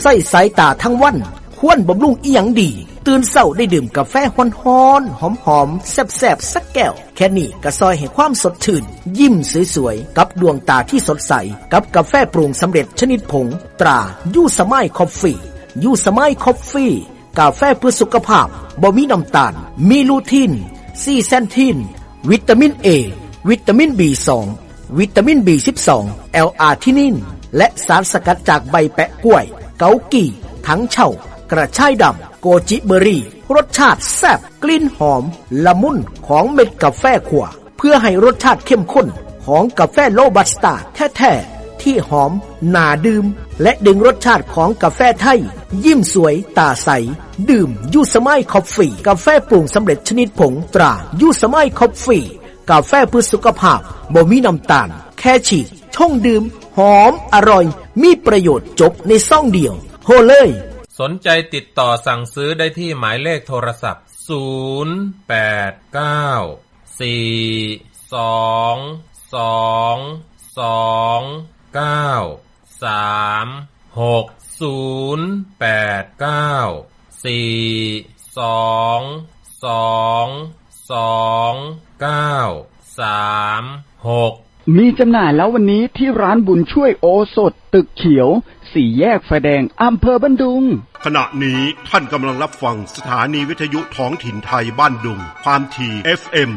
ใส่สายตาทั้งวันควรบำรุงอีหยังดีตื่นเช้าได้ดื่มกาแฟฮ้อนๆหอมๆแซ่บๆสักแก้วแค่นี้ก็ซอยให้ความสดชื่นยิ้มสวยๆกับดวงตาที่สดใสกับกาแฟปรุงสำเร็จชนิดผงตรายูสมายคอฟฟี่ยูสมายคอฟฟี่กาแฟเพื่อสุขภาพบ่มีน้ำตาลมีลูทีนซีแซนทินวิตามิน A วิตามิน B2 วิตามิน B12 L-arginine และสารสกัดจากใบแปะกล้วยเกากี่ถังเช่ากระชายดำโกจิเบอรี่รสชาติแซ่บกลิ่นหอมละมุนของเม็ดกาแฟขั่วเพื่อให้รสชาติเข้มข้นของกาแฟโรบัสต้าแท้ๆที่หอมน่าดื่มและดึงรสชาติของกาแฟไทยยิ้มสวยตาใสดื่มยูสมายคอฟฟี่กาแฟปรุงสำเร็จชนิดผงตรายูสมายคอฟฟี่กาแฟเพื่อสุขภาพบ่มีน้ำตาลแค่ฉีกชงดื่มหอมอร่อยมีประโยชน์จบในซองเดียวโทรเลยสนใจติดต่อสั่งซื้อได้ที่หมายเลขโทรศัพท์มีจำหน่ายแล้ววันนี้ที่ร้านบุญช่วยโอสถตึกเขียวสี่แยกไฟแดงอำเภอบ้านดุงขณะนี้ท่านกำลังรับฟังสถานีวิทยุท้องถิ่นไทยบ้านดุงความถี่ FM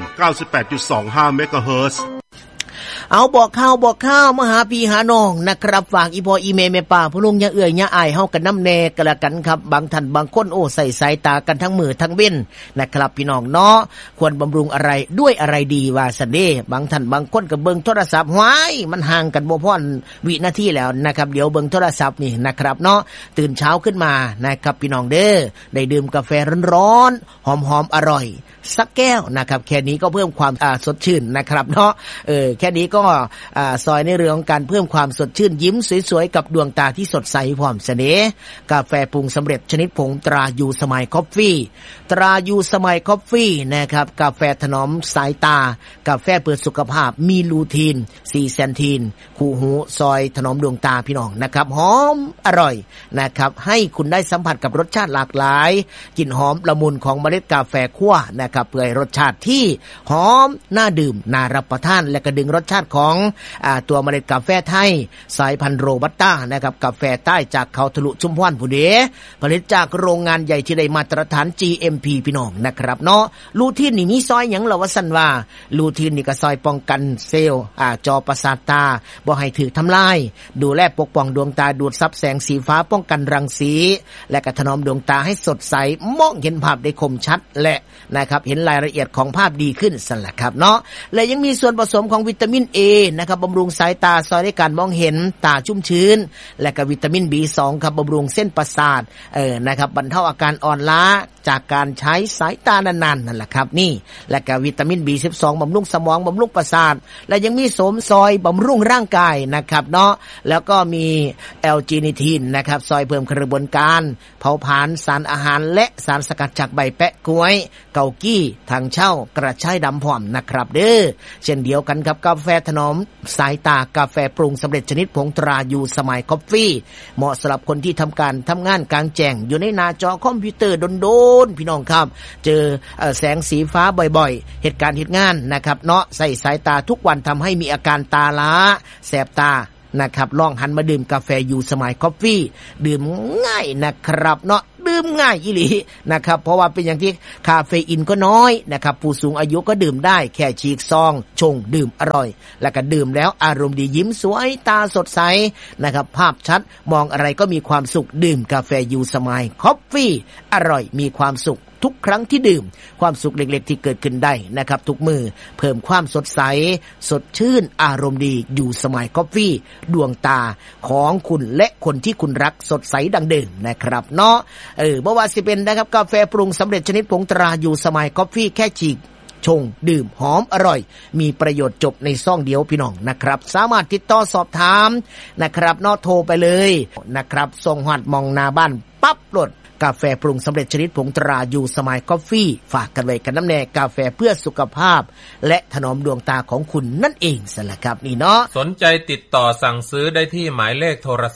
98.25 เมกะเฮิรตซ์เอาบอกข้าวมาหาพี่หาน้องนะครับฝากอีพออีเมแม่ป้าผู้ลุงย่าเอื้อยย่าอายเฮากันน้ำแน่กันละกันครับบางท่านบางคนโอ้ใส่สายตากันทั้งมือทั้งเว้นนะครับพี่น้องเนาะควรบำรุงอะไรด้วยอะไรดีว่าซั่นเด้บางท่านบางคนก็เบิ่งโทรศัพท์ห้วยมันห่างกันบ่พอวินาทีแล้วนะครับเดี๋ยวเบิ่งโทรศัพท์นี่นะครับเนาะตื่นเช้าขึ้นมานะครับพี่น้องเด้อได้ดื่มกาแฟร้อนๆหอมๆอร่อยสักแก้วนะครับแค่นี้ก็เพิ่มความสดชื่นนะครับเนาะแค่นี้ก็ซอยในเรื่องของการเพิ่มความสดชื่นยิ้มสวยๆกับดวงตาที่สดใสพร้อมเสน่ห์กาแฟปรุงสำเร็จชนิดผงตรายูสมายคอฟฟี่ตรายูสมายคอฟฟี่นะครับกาแฟถนอมสายตากาแฟเพื่อสุขภาพมีลูทีนซีแซนทีนคู่หูซอยถนอมดวงตาพี่น้องนะครับหอมอร่อยนะครับให้คุณได้สัมผัสกับรสชาติหลากหลายกลิ่นหอมละมุนของเมล็ดกาแฟคั่วนะครับเพื่อให้รสชาติที่หอมน่าดื่มน่ารับประทานและก็ดึงรสชาติของตัวเมล็ดกาแฟไทยสายพันธุ์โรบัสต้านะครับกาแฟใต้จากเขาทะลุชุมพรผู้เดผลิตจากโรงงานใหญ่ที่ได้มาตรฐาน GMP พี่น้องนะครับเนาะลูทีนนี่มีซอยหยังล่ะว่าซั่นว่าลูทีนนี่ก็ซอยป้องกันเซลล์จอประสาทตาบ่ให้ถูกทำลายดูแลปกป้องดวงตาดูดซับแสงสีฟ้าป้องกันรังสีและก็ถนอมดวงตาให้สดใสมองเห็นภาพได้คมชัดและนะครับเห็นรายละเอียดของภาพดีขึ้นสั่นล่ะครับเนาะและยังมีส่วนผสมของวิตามิน A นะครับบำรุงสายตาซอยในการมองเห็นตาชุ่มชื้นและก็วิตามิน B2 ครับบำรุงเส้นประสาทนะครับบรรเทาอาการอ่อนล้าจากการใช้สายตานานๆนั่นแหละครับนี่และก็วิตามิน B12 บำรุงสมองบำรุงประสาทและยังมีโสมซอยบำรุงร่างกายนะครับเนาะแล้วก็มีแอลจินิทินนะครับซอยเพิ่มกระบวนการเผาผลาญสารอาหารและสารสกัดจากใบแปะกล้วยเกากี้ทางเช่ากระชายดำพร้อมนะครับเด้อเช่นเดียวกันกับกาแฟถนอมสายตากาแฟปรุงสำเร็จชนิดผงตรายูสมายคอฟฟี่เหมาะสำหรับคนที่ทำงานกลางแจ้งอยู่ในหน้าจอคอมพิวเตอร์โดนๆพี่น้องครับเจอแสงสีฟ้าบ่อยๆเหตุการณ์เหตุงานนะครับเนาะใส่สายตาทุกวันทำให้มีอาการตาล้าแสบตานะครับลองหันมาดื่มกาแฟยูสมายคอฟฟี่ดื่มง่ายนะครับเนาะดื่มง่ายอีหลีนะครับเพราะว่าเป็นอย่างที่คาเฟอีนก็น้อยนะครับผู้สูงอายุก็ดื่มได้แค่ฉีกซองชงดื่มอร่อยแล้วก็ดื่มแล้วอารมณ์ดียิ้มสวยตาสดใสนะครับภาพชัดมองอะไรก็มีความสุขดื่มกาแฟยูสมายคอฟฟี่อร่อยมีความสุขทุกครั้งที่ดื่มความสุขเล็กๆที่เกิดขึ้นได้นะครับทุกมือเพิ่มความสดใสสดชื่นอารมณ์ดีอยู่สมัยกาแฟดวงตาของคุณและคนที่คุณรักสดใสดังเดิมนะครับเนาะบ่ว่าสิเป็นนะครับกาแฟปรุงสำเร็จชนิดผงตราอยู่สมัยกาแฟแค่ฉีกชงดื่มหอมอร่อยมีประโยชน์จบในซองเดียวพี่น้องนะครับสามารถติดต่อสอบถามนะครับเนาะโทรไปเลยนะครับส่งฮอดมองหน้าบ้านปั๊บรถกาแฟปรุงสำเร็จชนิดผงตรายูสมายคอฟฟี่ฝากกันไว้กันน้ำแน่กาแฟเพื่อสุขภาพและถนอมดวงตาของคุณนั่นเองสิละครับนี่เนาะสนใจติดต่อสั่งซื้อได้ที่หมายเลขโทรศัพท์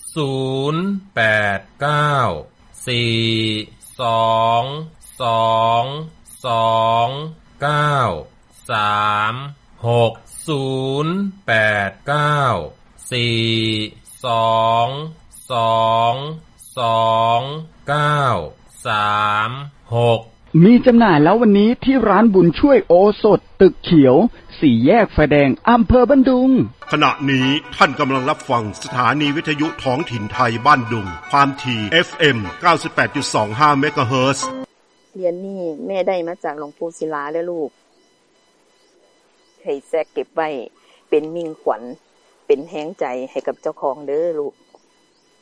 มีจำหน่ายแล้ววันนี้ที่ร้านบุญช่วยโอสถตึกเขียว4แยกไฟแดงอำเภอบ้านดุงขณะนี้ท่านกำลังรับฟังสถานีวิทยุท้องถิ่นไทยบ้านดุงความถี่ FM 98.25 เมกะเฮิรตซ์เหรียญนี้แม่ได้มาจากหลวงปู่ศิลาเด้อลูกให้แซกเก็บไว้เป็นมิ่งขวัญเป็นแห่งใจให้กับเจ้าของเด้อลูก